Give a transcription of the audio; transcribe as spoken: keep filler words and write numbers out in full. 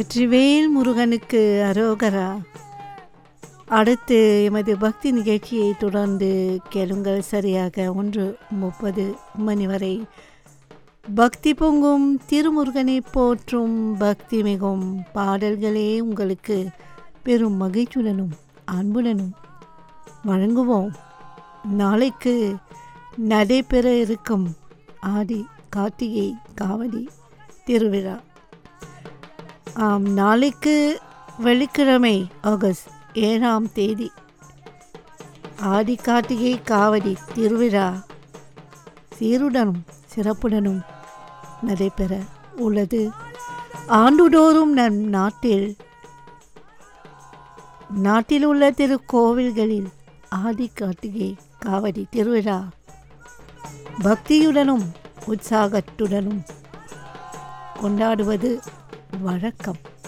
வெற்றிவேல் முருகனுக்கு அரோகரா. அடுத்து எமது பக்தி நிகழ்ச்சியை தொடர்ந்து கேளுங்கள். சரியாக ஒன்று முப்பது மணி வரை பக்தி பொங்கும் திருமுருகனை போற்றும் பக்தி மிகும் பாடல்களே உங்களுக்கு பெரும் மகிழ்ச்சியுடனும் அன்புடனும் வழங்குவோம். நாளைக்கு நடைபெற இருக்கும் ஆடி கார்த்திகை காவடி திருவிழா. ஆம், நாளைக்கு வெள்ளிக்கிழமை ஆகஸ்ட் ஏழாம் தேதி ஆடி கார்த்திகை காவடி திருவிழா சீருடனும் சிறப்புடனும் நடைபெற உள்ளது. ஆண்டுதோறும் நம் நாட்டில் நாட்டில் உள்ள திருக்கோவில்களில் ஆடி கார்த்திகை காவடி திருவிழா பக்தியுடனும் உற்சாகத்துடனும் கொண்டாடுவது வழக்கம்.